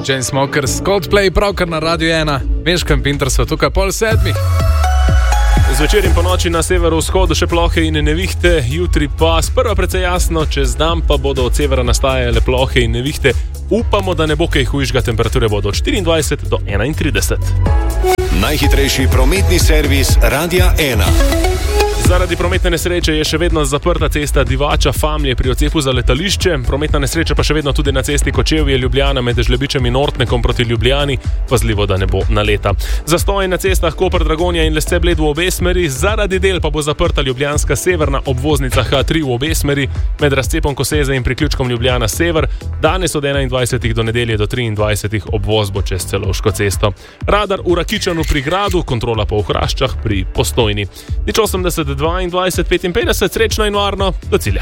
Chainsmokers, Coldplay, pravkar na Radio 1, Meško in Pinter so tukaj 6:30. Zvečer in po noči na severovzhodu še plohe in nevihte, jutri pa sprva precej jasno, čez dan pa bodo od severa nastajale plohe in nevihte. Upamo, da ne bo kaj hujšega, temperature bodo od 24 do 31. Najhitrejši prometni servis Radia 1. Zaradi prometne nesreče je še vedno zaprta cesta Divača-Famlje pri odcepu za letališče. Prometna nesreča pa še vedno tudi na cesti Kočevje-Ljubljana med Žlebičem in Ortnekom proti Ljubljani. Pazljivo, da ne bo naleta. Zastoj na cestah Koper-Dragonja in Lesce-Bled v obe smeri. Zaradi del pa bo zaprta ljubljanska severna obvoznica H3 v obe smeri med razcepom Koseze in priključkom Ljubljana-Sever. Danes od 21. do nedelje do 23. obvoz bo čez Celovško cesto. Radar v Rakičanu pri Gradu, kontrola pa v Hraščah pri Postojni. 80 22 55, srečno in varno, do cilja.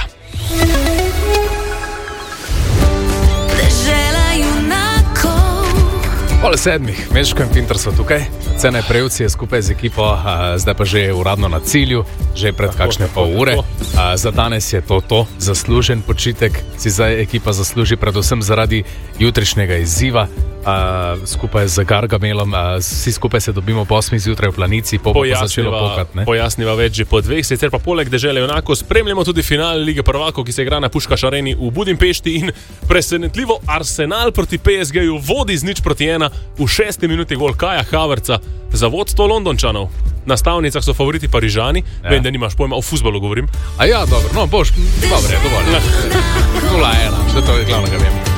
Pol 7, Meško in Pinter so tukaj. Cene prejevci je skupaj z ekipo, zdaj pa že uradno na cilju, že pred kakšne pol ure. Za danes je to zaslužen počitek, si zdaj ekipa zasluži predvsem zaradi jutrišnjega izziva. Skupaj z Gargamelom, vsi skupaj se dobimo po 8 zjutraj v Planici, po začelo pokat. Pojasniva več že po 2, sicer pa poleg dežele enako spremljamo tudi final Lige prvakov, ki se igra na Puškaš areni v Budimpešti in presenetljivo Arsenal proti PSG-ju vodi z 0:1 v 6. minuti gol Kaja Havertza za vodstvo Londončanov. Na stavnicah so favoriti Parižani, vem, da nimaš pojma, o fuzbolu govorim. Dobro, no boš, dobre, dovolj. 0:1, še to je glavno, kar vem.